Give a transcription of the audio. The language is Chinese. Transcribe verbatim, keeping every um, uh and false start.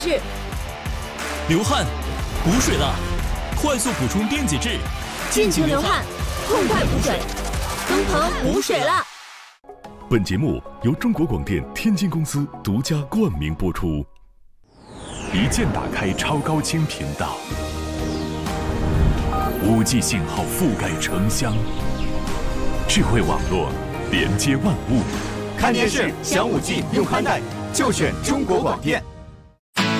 是流汗补水了，快速补充电解质， 尽情流汗，痛快补水，东鹏补水了。 本节目由中国广电天津公司独家冠名播出。一键打开超高清频道，五 G 信号覆盖城乡，智慧网络连接万物。 看电视享五 G 用宽带，就选中国广电。